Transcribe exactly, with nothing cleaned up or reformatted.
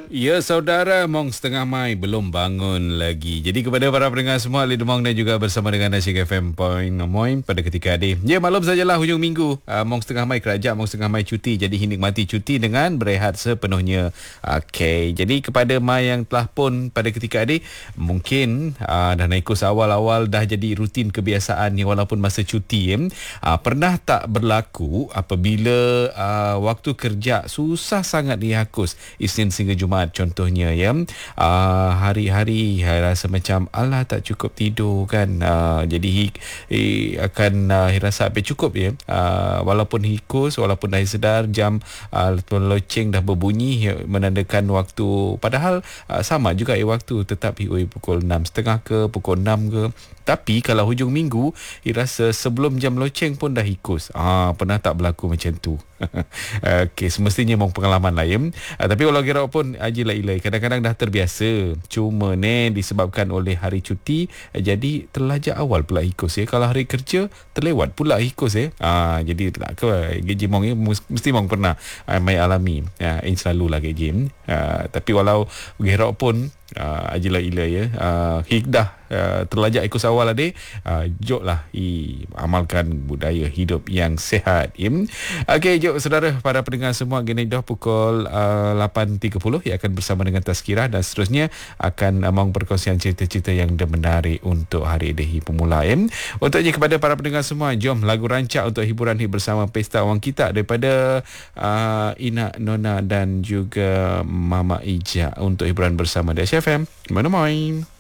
Ya, saudara, Mong setengah Mai belum bangun lagi. Jadi kepada para pendengar semua, Ali Demong dan juga bersama dengan Nasyik F M Point Moin pada ketika ini. Ya, maklum sajalah hujung minggu. Uh, Mong setengah Mai kerajaan, Mong setengah Mai cuti. Jadi nikmati cuti dengan berehat sepenuhnya. Okey, jadi kepada Mai yang telah pun pada ketika ini, mungkin uh, dah naik kos awal-awal dah jadi rutin kebiasaan ni walaupun masa cuti. Eh. Uh, pernah tak berlaku apabila uh, waktu kerja susah sangat dihakos Isnin sehingga Jumaat contohnya ya, uh, hari-hari rasa macam alah tak cukup tidur kan, uh, jadi eh, akan uh, rasa habis cukup ya, uh, walaupun hikus, walaupun dah sedar jam uh, loceng dah berbunyi menandakan waktu, padahal uh, sama juga eh, waktu tetap oi pukul enam tiga puluh ke pukul enam ke, tapi kalau hujung minggu rasa sebelum jam loceng pun dah hikus. Ah, pernah tak berlaku macam tu? Okey, semestinya memang pengalaman lain. Uh, tapi walau kira pun ajilah ilai, kadang-kadang dah terbiasa. Cuma ni disebabkan oleh hari cuti, uh, jadi terlajak awal pula hikus ya. Kalau hari kerja terlewat pula hikus ya. Ah, jadi tak ke gaji mong ya, mesti mong pernah uh, mai alami. Ya, uh, ini selalulah gaji. Uh, tapi walau kira pun Uh, ajilah ila ya, uh, hikdah uh, terlajak ikut awal adik, uh, jok lah i, amalkan budaya hidup yang sehat ya. Okey, jok saudara para pendengar semua, gini dah pukul uh, lapan tiga puluh yang akan bersama dengan Tazkirah dan seterusnya akan among perkongsian cerita-cerita yang menarik untuk hari ini pemula ya. Untuknya kepada para pendengar semua, jom lagu rancak untuk hiburan ni bersama Pesta Wang Kita daripada uh, Ina Nona dan juga Mama Ija untuk hiburan bersama Dash F M. Mana main?